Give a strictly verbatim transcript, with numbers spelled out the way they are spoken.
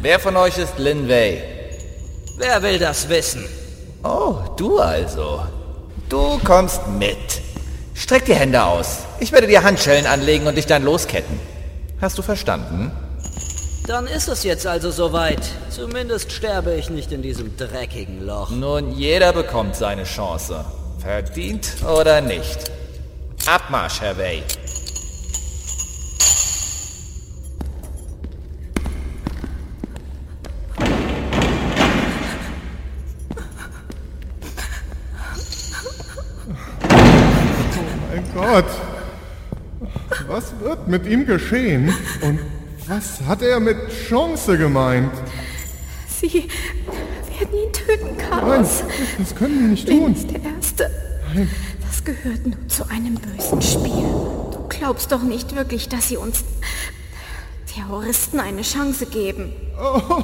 Wer von euch ist Lin Wei? Wer will das wissen? Oh, du also. Du kommst mit. Streck die Hände aus. Ich werde dir Handschellen anlegen und dich dann losketten. Hast du verstanden? Dann ist es jetzt also soweit. Zumindest sterbe ich nicht in diesem dreckigen Loch. Nun, jeder bekommt seine Chance. Verdient oder nicht. Abmarsch, Herr Wei. Mein Gott, was wird mit ihm geschehen? Und was hat er mit Chance gemeint? Sie werden ihn töten, Nein, Carlos. das können wir nicht Lin tun. ist der Erste. Nein. Das gehört nur zu einem bösen Spiel. Du glaubst doch nicht wirklich, dass sie uns Terroristen eine Chance geben. Oh,